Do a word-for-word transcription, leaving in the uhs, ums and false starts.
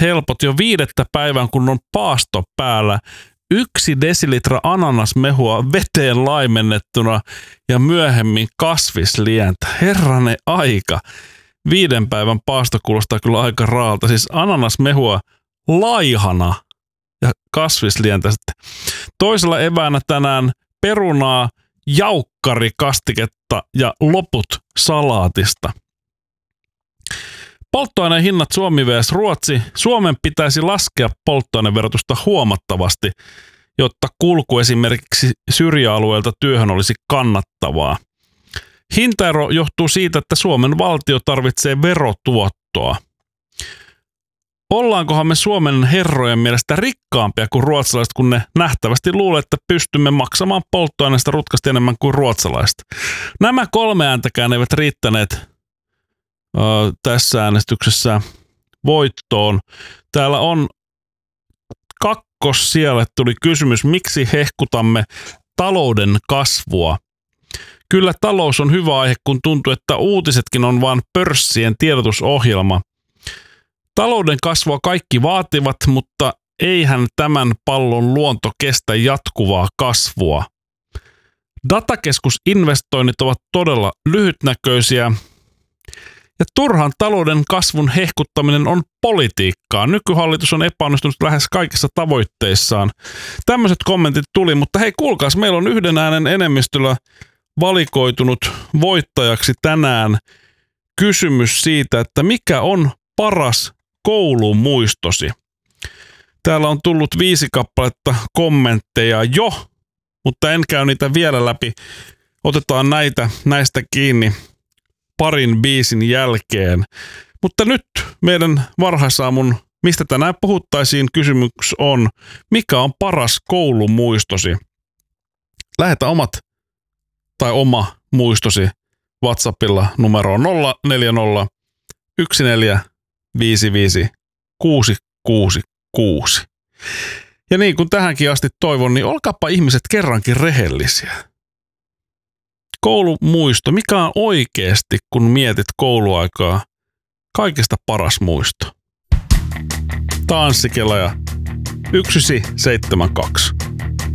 helpot jo viidettä päivän, kun on paasto päällä. Yksi desilitra ananasmehua veteen laimennettuna ja myöhemmin kasvislientä. Herranen aika. Viiden päivän paasto kuulostaa kyllä aika raalta. Siis ananasmehua laihana ja kasvislientä sitten. Toisella eväänä tänään perunaa, jaukkarikastiketta ja loput salaatista. Polttoaineen hinnat Suomi versus Ruotsi. Suomen pitäisi laskea polttoaineverotusta huomattavasti, jotta kulku esimerkiksi syrjäalueelta työhön olisi kannattavaa. Hintaero johtuu siitä, että Suomen valtio tarvitsee verotuottoa. Ollaankohan me Suomen herrojen mielestä rikkaampia kuin ruotsalaiset, kun ne nähtävästi luulee, että pystymme maksamaan polttoaineesta rutkasti enemmän kuin ruotsalaiset. Nämä kolme ääntäkään eivät riittäneet ö, tässä äänestyksessä voittoon. Täällä on kakkos siellä tuli kysymys, miksi hehkutamme talouden kasvua. Kyllä talous on hyvä aihe, kun tuntuu, että uutisetkin on vain pörssien tiedotusohjelma. Talouden kasvua kaikki vaativat, mutta eihän tämän pallon luonto kestä jatkuvaa kasvua. Datakeskusinvestoinnit ovat todella lyhytnäköisiä ja turhan talouden kasvun hehkuttaminen on politiikkaa. Nykyhallitus on epäonnistunut lähes kaikissa tavoitteissaan. Tämmöiset kommentit tuli, mutta hei kuulkaas, meillä on yhden äänen enemmistöllä valikoitunut voittajaksi tänään kysymys siitä, että mikä on paras koulumuistosi. Täällä on tullut viisi kappaletta kommentteja jo, mutta en käy niitä vielä läpi. Otetaan näitä näistä kiinni parin biisin jälkeen. Mutta nyt meidän varhaisaamun, mistä tänään puhuttaisiin, kysymys on, mikä on paras koulumuistosi? Lähetä omat tai oma muistosi WhatsAppilla numeroon nolla neljä nolla yksi neljä viisi viisi kuusi kuusi kuusi. Ja niin kuin tähänkin asti toivon, niin olkaapa ihmiset kerrankin rehellisiä. Koulumuisto. Mikä on oikeasti, kun mietit kouluaikaa, kaikista paras muisto? Tanssikela ja yksi seitsemän kaksi.